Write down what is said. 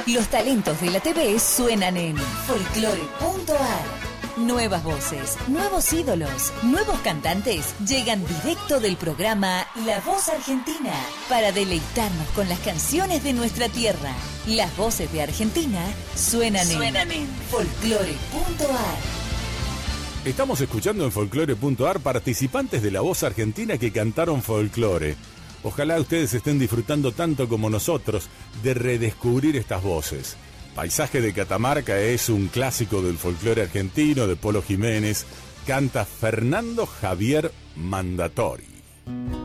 Los talentos de la TV suenan en folclore.ar. Nuevas voces, nuevos ídolos, nuevos cantantes llegan directo del programa La Voz Argentina para deleitarnos con las canciones de nuestra tierra. Las voces de Argentina suenan en folclore.ar. Estamos escuchando en folclore.ar participantes de La Voz Argentina que cantaron folclore. Ojalá ustedes estén disfrutando tanto como nosotros de redescubrir estas voces. Paisaje de Catamarca es un clásico del folclore argentino de Polo Jiménez. Canta Fernando Javier Mandatori.